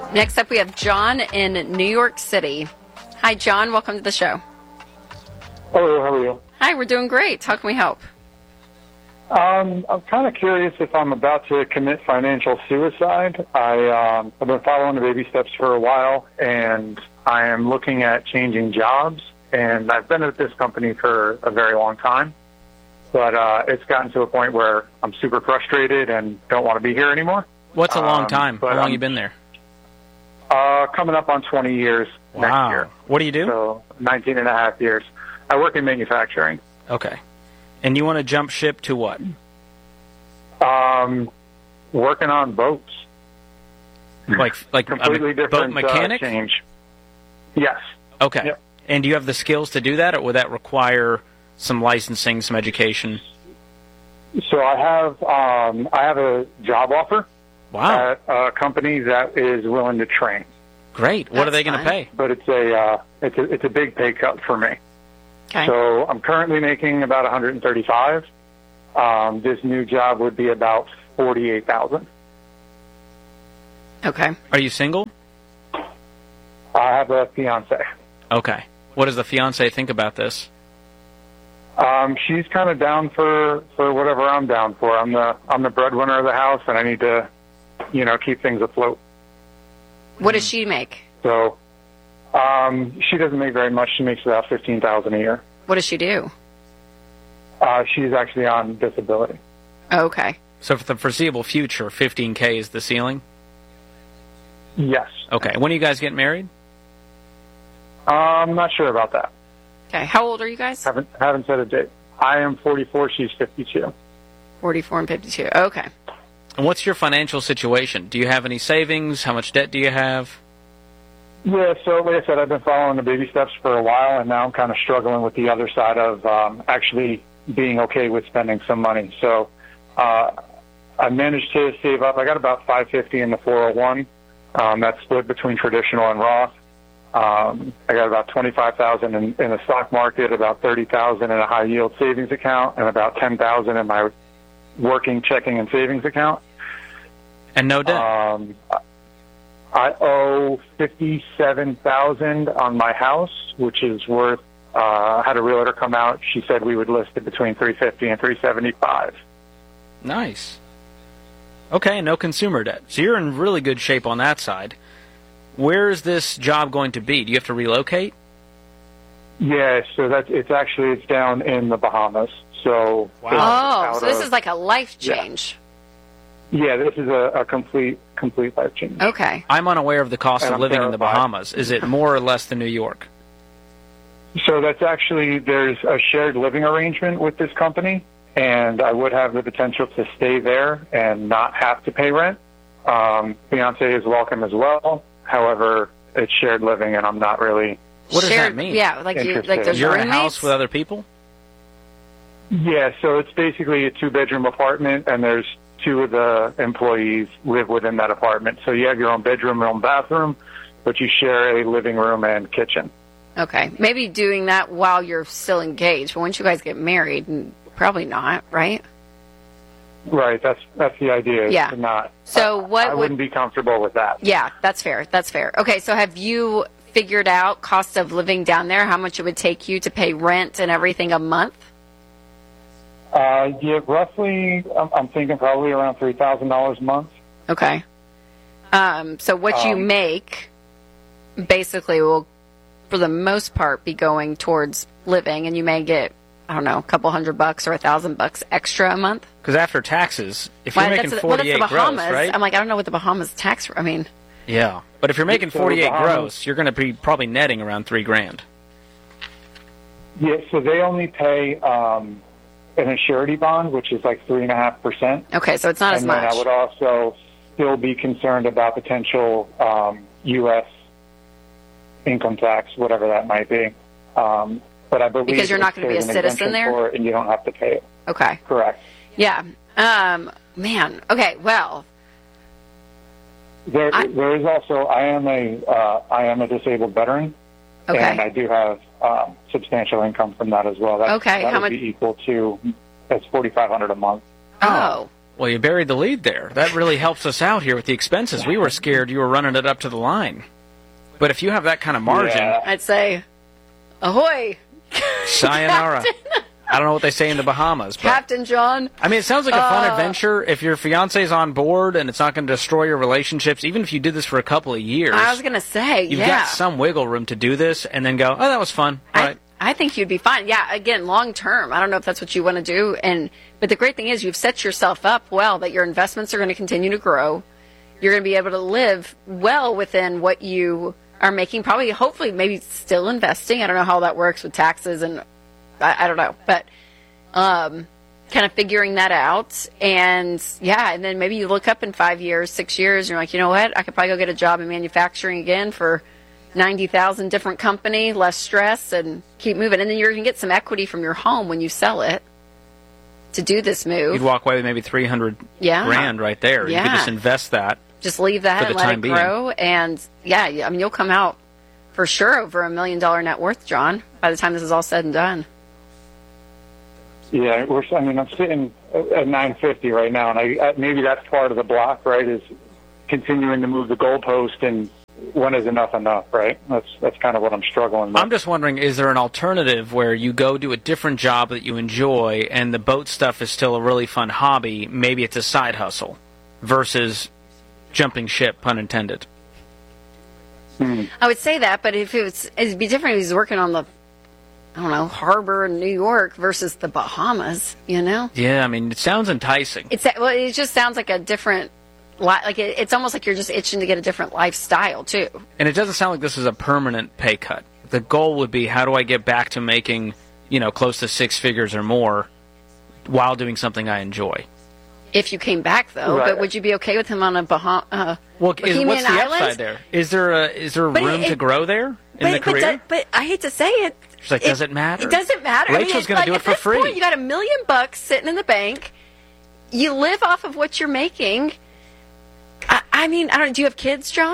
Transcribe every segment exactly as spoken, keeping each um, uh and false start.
Next up, we have John in New York City. Hi, John. Welcome to the show. Hello, how are you? Hi, we're doing great. How can we help? Um, I'm kind of curious if I'm about to commit financial suicide. I, um, I've been following the baby steps for a while, and I am looking at changing jobs. And I've been at this company for a very long time, but uh, it's gotten to a point where I'm super frustrated and don't want to be here anymore. What's a long Um, time? but How long I'm- you been there? Uh, coming up on twenty years Wow. next year. What do you do? So nineteen and a half years. I work in manufacturing. Okay. And you want to jump ship to what? Um, working on boats. Like like Completely a different boat mechanic? Uh, change. Yes. Okay. Yep. And do you have the skills to do that, or would that require some licensing, some education? So I have um, I have a job offer Wow. at a company that is willing to train, Great. What are That's they going to fun. pay? but it's a uh, it's a it's a big pay cut for me. Okay. So I'm currently making about one hundred thirty-five. Um, this new job would be about forty-eight thousand. Okay. Are you single? I have a fiance. Okay. What does the fiance think about this? Um, she's kind of down for, for whatever I'm down for. I'm the I'm the breadwinner of the house, and I need to, you know, keep things afloat. What does she make? So um, she doesn't make very much. She makes about fifteen thousand a year. What does she do? Uh, she's actually on disability. Okay. So for the foreseeable future, fifteen K is the ceiling? Yes. Okay. When are you guys getting married? Uh, I'm not sure about that. Okay. How old are you guys? Haven't haven't set a date. I am forty-four. She's fifty-two. forty-four and fifty-two. Okay. And what's your financial situation? Do you have any savings? How much debt do you have? Yeah. So like I said, I've been following the baby steps for a while, and now I'm kind of struggling with the other side of um, actually being okay with spending some money. So uh, I managed to save up. I got about five hundred fifty in the four oh one. Um, that's split between traditional and Roth. Um, I got about twenty-five thousand in, in the stock market, about thirty thousand in a high yield savings account, and about ten thousand in my working checking and savings account. And no debt? Um, I owe fifty-seven thousand on my house, which is worth. Uh, I had a realtor come out. She said we would list it between three fifty and three seventy-five. Nice. Okay, no consumer debt. So you're in really good shape on that side. Where is this job going to be? Do you have to relocate? Yeah, so that's it's actually it's down in the Bahamas. So Wow. it's Oh, out so this of- is like a life Yeah. change. yeah, this is a, a complete complete life change. Okay. I'm unaware of the cost And of I'm living in the terrified. Bahamas. Is it more or less than New York? So that's actually there's a shared living arrangement with this company, and I would have the potential to stay there and not have to pay rent. Um, fiance is welcome as well. However, it's shared living, and I'm not really. What does Shared- that mean? Yeah, like you, Interesting. like there's You're in a roommates? house with other people? Yeah, so it's basically a two-bedroom apartment, and there's two of the employees live within that apartment. So you have your own bedroom, your own bathroom, but you share a living room and kitchen. Okay. Maybe doing that while you're still engaged, but once you guys get married, n- probably not, right? Right, that's that's the idea. is Yeah. to not. So I, what I would- wouldn't be comfortable with that. Yeah, that's fair. That's fair. Okay, so have you figured out cost of living down there, how much it would take you to pay rent and everything a month? Uh, yeah, roughly, I'm, I'm thinking probably around three thousand dollars a month. Okay. Um, so what you Um, make basically will, for the most part, be going towards living, and you may get, I don't know, a couple hundred bucks or a thousand bucks extra a month. Because after taxes, if Well, you're making that's, well, that's the forty-eight Bahamas. gross, right? I'm like, I don't know what the Bahamas tax. I mean, Yeah. But if you're making So forty-eight Bahamas- gross, you're going to be probably netting around three grand. Yeah, so they only pay um, an surety bond, which is like three and a half percent. okay, so it's not as And then much. I would also still be concerned about potential um, U S income tax, whatever that might be. Um, but I believe Because you're not it's- gonna be a there's an citizen exemption there? for it, and you don't have to pay it. Okay. Correct. Yeah. Um, man. Okay. Well. There, I- there is also. I am a. Uh, I am a disabled veteran, Okay. and I do have um, substantial income from that as well. That, Okay, that how would much- be equal to. That's forty five hundred a month. Oh. Well, you buried the lead there. That really helps us out here with the expenses. We were scared you were running it up to the line. But if you have that kind of margin... Yeah. I'd say, ahoy! Sayonara. I don't know what they say in the Bahamas. But, Captain John. I mean, it sounds like a fun Uh, adventure. If your fiance's on board and it's not going to destroy your relationships, even if you did this for a couple of years... I was going to say, You've yeah. got some wiggle room to do this and then go, oh, that was fun. All I, right. I think you'd be fine. Yeah, again, long term. I don't know if that's what you want to do. And But the great thing is you've set yourself up well that your investments are going to continue to grow. You're going to be able to live well within what you are making, probably, hopefully, maybe still investing. I don't know how that works with taxes and I, I don't know. But um, kind of figuring that out. And, yeah, and then maybe you look up in five years, six years, and you're like, you know what? I could probably go get a job in manufacturing again for ninety thousand, different company, less stress, and keep moving. And then you're going to get some equity from your home when you sell it to do this move. You'd walk away with maybe three hundred Yeah. grand right there. You Yeah. could just invest that. Just leave that For and the let time it being. grow. And, yeah, I mean, you'll come out for sure over a million dollar net worth, John, by the time this is all said and done. Yeah, we're. I mean, I'm sitting at nine fifty right now, and I, I maybe that's part of the block, right? Is continuing to move the goalpost, and when is enough enough, right? That's that's kind of what I'm struggling with. I'm just wondering, is there an alternative where you go do a different job that you enjoy and the boat stuff is still a really fun hobby, maybe it's a side hustle, versus jumping ship, pun intended? Hmm. I would say that, but if it was, it'd be different if he's working on the, I don't know, harbor in New York versus the Bahamas, you know? Yeah, I mean, it sounds enticing. It's well, it just sounds like a different, li- like it, it's almost like you're just itching to get a different lifestyle, too. And it doesn't sound like this is a permanent pay cut. The goal would be, how do I get back to making, you know, close to six figures or more while doing something I enjoy? If you came back, though, Right. but would you be okay with him on a Bahama? Uh, Well, is, Bohemian what's the Island? upside there? Is there a is there But room it- to grow there in but, the but, career? that- but I hate to say it. She's like, does it matter? It doesn't matter. I mean, Rachel's it's gonna like, do it at for this free. Point, you got a million bucks sitting in the bank. You live off of what you're making. I, I mean, I don't. Do you have kids, John?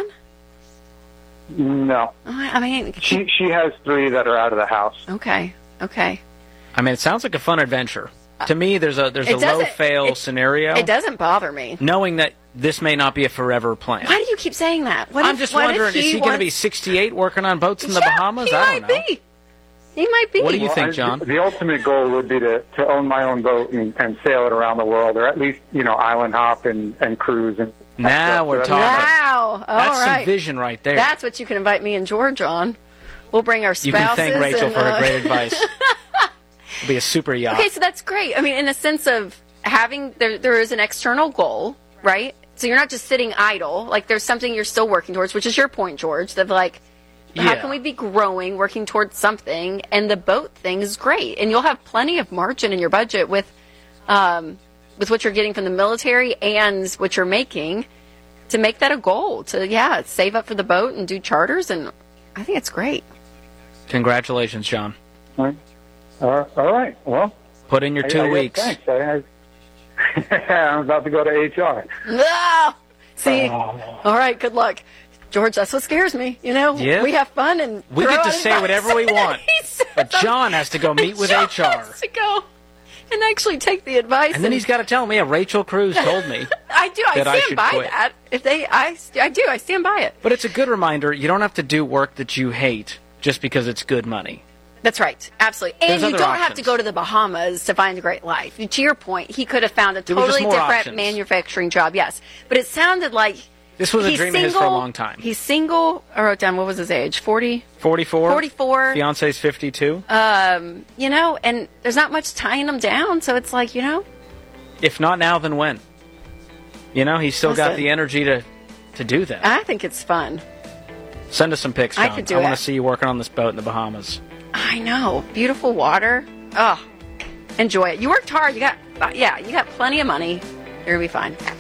No, I mean, she she has three that are out of the house. okay, okay. I mean, it sounds like a fun adventure. To me, there's a there's It a low doesn't- fail it- scenario. It doesn't bother me. Knowing that this may not be a forever plan. Why do you keep saying that? What I'm if, just what wondering, if is he he going to be wants- sixty-eight working on boats in the Yeah, Bahamas? He I might don't know. be. He might be. What do you Well, think, I- John? The ultimate goal would be to, to own my own boat and, and sail it around the world, or at least, you know, island hop and, and cruise. And Now stuff. we're So that's- talking. Wow. All That's right. some vision right there. That's what you can invite me and George on. We'll bring our spouses. You can thank Rachel and, for her uh, great advice. It'll be a super yacht. Okay, so that's great. I mean, in the sense of having there, there is an external goal, right? So you're not just sitting idle. Like there's something you're still working towards, which is your point, George. That like, how Yeah. can we be growing, working towards something? And the boat thing is great, and you'll have plenty of margin in your budget with, um, with what you're getting from the military and what you're making, to make that a goal. To yeah, save up for the boat and do charters, and I think it's great. Congratulations, John. All right. Uh, all right. Well, Put in your I- two I guess weeks. Thanks. I, I, I'm about to go to H R. No! See? Oh. All right, good luck. George, that's what scares me. You know, Yeah. we have fun and We throw get to out say advice. whatever we want. He said But that- John has to go meet with John H R. has to go and actually take the advice. And then he's got to tell me, yeah, Rachel Cruz told me. I do. I that I stand should by quit. that. If they, I, I do. I stand by it. But it's a good reminder, you don't have to do work that you hate just because it's good money. That's right. Absolutely. And There's you other don't have to options. go to the Bahamas to find a great life. To your point, he could have found a There were just totally more different options. manufacturing job. Yes, but it sounded like This was a he's dream single, of his for a long time. He's single. I wrote down, what was his age? forty? forty-four? forty-four. Fiance's fifty-two? Um, you know, and there's not much tying him down, so it's like, you know. If not now, then when? You know, he's still got Listen. the energy to, to do that. I think it's fun. Send us some pics, I John. could do I want it. to see you working on this boat in the Bahamas. I know. Beautiful water. Oh, enjoy it. You worked hard. You got, uh, yeah, you got plenty of money. You're going to be fine.